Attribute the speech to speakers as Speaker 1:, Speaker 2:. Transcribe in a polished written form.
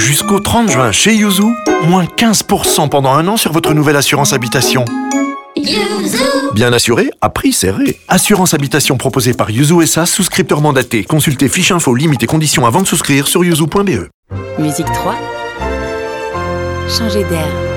Speaker 1: Jusqu'au 30 juin chez Yuzu, moins 15% pendant 1 an sur votre nouvelle assurance habitation.
Speaker 2: Yuzu.
Speaker 1: Bien assuré, à prix serré. Assurance habitation proposée par Yuzu SA, souscripteur mandaté. Consultez fiche info, limites et conditions avant de souscrire sur yuzu.be.
Speaker 3: Musique 3. Changer d'air.